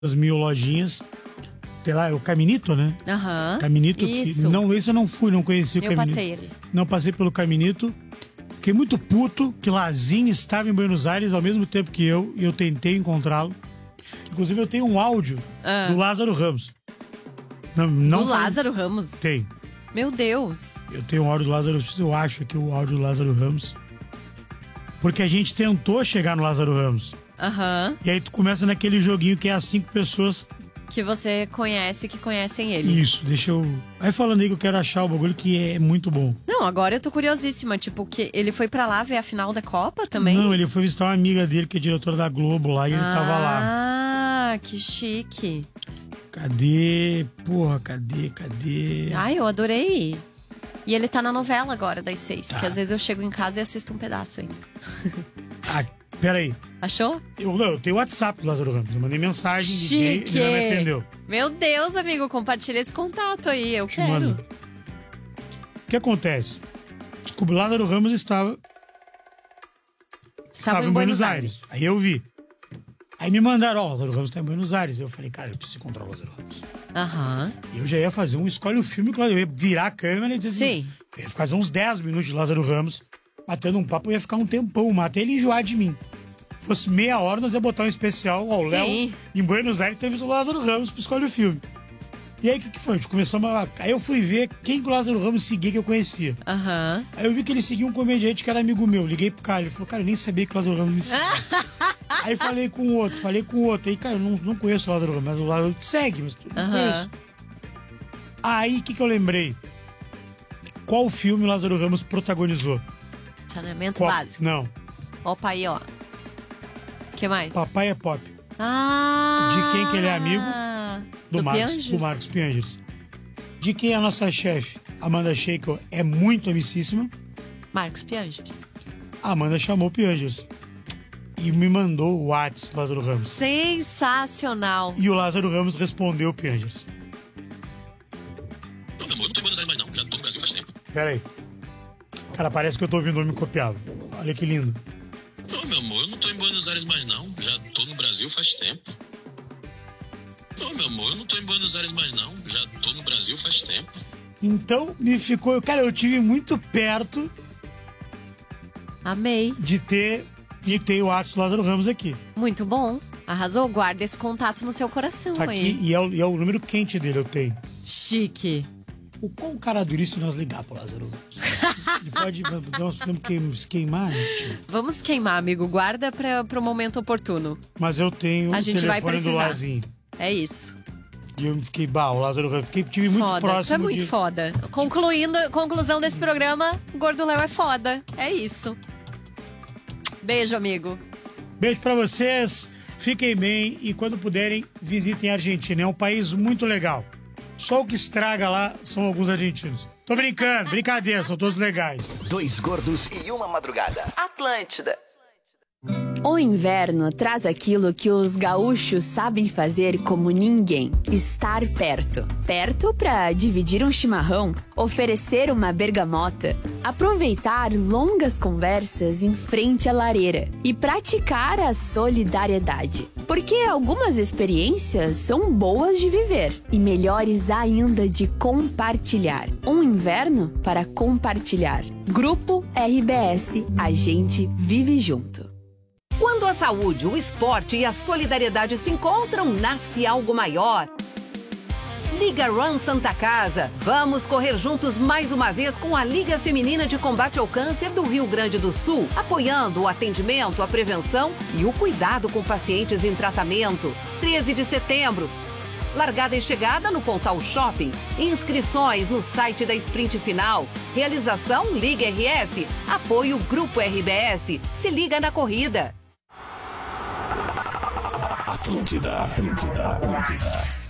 mil lojinhas. Sei lá, é o Caminito, né? Aham. Caminito. Isso. Não, esse eu não fui, não conheci o Caminito. Eu passei ele. Não passei pelo Caminito. Fiquei muito puto que Lazinho estava em Buenos Aires ao mesmo tempo que eu, e eu tentei encontrá-lo. Inclusive, eu tenho um áudio do Lázaro Ramos. Do Lázaro Ramos? Tem. Meu Deus. Eu tenho um áudio do Lázaro Ramos, eu acho aqui o áudio do Lázaro Ramos. Porque a gente tentou chegar no Lázaro Ramos. Aham. E aí tu começa naquele joguinho que é as 5 pessoas... Que você conhece, que conhecem ele. Isso, deixa eu... Aí falando aí que eu quero achar o bagulho que é muito bom. Não, agora eu tô curiosíssima. Tipo, que ele foi pra lá ver a final da Copa também? Não, ele foi visitar uma amiga dele que é diretora da Globo lá e ele tava lá. Ah, que chique. Cadê? Porra, cadê? Ai, eu adorei. E ele tá na novela agora, das 6. Tá. Que às vezes eu chego em casa e assisto um pedaço ainda. Ah, peraí. Achou? Eu tenho o WhatsApp do Lázaro Ramos. Eu mandei mensagem, liguei, Chique. ele não me atendeu. Meu Deus, amigo, compartilha esse contato aí, eu quero. Mano, o que acontece? Desculpa, o Lázaro Ramos estava em Buenos Aires. Aí eu vi. Aí me mandaram, ó, o Lázaro Ramos tá em Buenos Aires. Eu falei, cara, eu preciso encontrar o Lázaro Ramos. Aham. E eu já ia fazer escolhe o filme, eu ia virar a câmera e dizer assim, eu ia fazer uns 10 minutos de Lázaro Ramos, batendo um papo, eu ia ficar um tempão, até ele enjoar de mim. Se fosse meia hora, nós ia botar um especial, ó, o Léo, em Buenos Aires, teve o Lázaro Ramos pro escolhe o filme. E aí, o que foi? A gente começou a... Aí eu fui ver quem que o Lázaro Ramos seguia que eu conhecia. Aham. Aí eu vi que ele seguia um comediante que era amigo meu. Liguei pro cara, ele falou, cara, eu nem sabia que o Lázaro Ramos me seguia. Aí falei com o outro. Aí, cara, eu não conheço o Lázaro Ramos, mas o Lázaro te segue, mas tu não conheço. Aí, o que eu lembrei? Qual filme o Lázaro Ramos protagonizou? Saneamento básico. Não. Opa aí, ó. O que mais? Papai é Pop. Ah! De quem que ele é amigo? Do Marcos Piangers. De quem a nossa chefe, Amanda Shaker, é muito amicíssima? Marcos Piangers. A Amanda chamou o Piangers. E me mandou o WhatsApp do Lázaro Ramos. Sensacional. E o Lázaro Ramos respondeu o Piangers. Não, meu amor, eu não tô em Buenos Aires mais não. Já tô no Brasil faz tempo. Pera aí. Cara, parece que eu tô ouvindo o me copiado. Olha que lindo. Não, meu amor, eu não tô em Buenos Aires mais não. Já tô no Brasil faz tempo. Não, meu amor, eu não tô em Buenos Aires mais não. Já tô no Brasil faz tempo. Então, me ficou... Cara, eu tive muito perto... Amei. De ter o WhatsApp do Lázaro Ramos aqui. Muito bom. Arrasou. Guarda esse contato no seu coração tá aí. Aqui, e é o número quente dele, eu tenho. Chique. O quão cara duríssimo nós ligar pro Lázaro Ramos? Ele pode... Nós podemos queimar, né? Vamos queimar, amigo. Guarda pro momento oportuno. Mas eu tenho o telefone do Lazinho. É isso. E eu fiquei, o Lázaro Ramos, tive muito foda. próximo. Tu é muito foda. Conclusão desse programa, Gordo Léo é foda. É isso. Beijo, amigo. Beijo pra vocês. Fiquem bem e quando puderem, visitem a Argentina. É um país muito legal. Só o que estraga lá são alguns argentinos. Tô brincando, brincadeira, são todos legais. 2 gordos e uma madrugada. Atlântida. O inverno traz aquilo que os gaúchos sabem fazer como ninguém: estar perto. Perto para dividir um chimarrão, oferecer uma bergamota, aproveitar longas conversas em frente à lareira e praticar a solidariedade. Porque algumas experiências são boas de viver e melhores ainda de compartilhar. Um inverno para compartilhar. Grupo RBS, a gente vive junto. Quando a saúde, o esporte e a solidariedade se encontram, nasce algo maior. Liga Run Santa Casa. Vamos correr juntos mais uma vez com a Liga Feminina de Combate ao Câncer do Rio Grande do Sul, apoiando o atendimento, a prevenção e o cuidado com pacientes em tratamento. 13 de setembro. Largada e chegada no Pontal Shopping. Inscrições no site da Sprint Final. Realização Liga RS. Apoio Grupo RBS. Se liga na corrida. Atlântida.